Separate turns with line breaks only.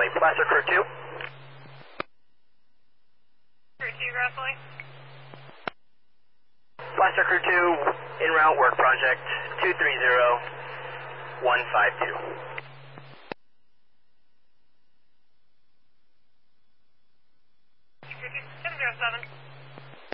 Grassley. Blaster Crew 2.
Crew 2, Grassley.
Blaster Crew 2, en route work project 230152.
707.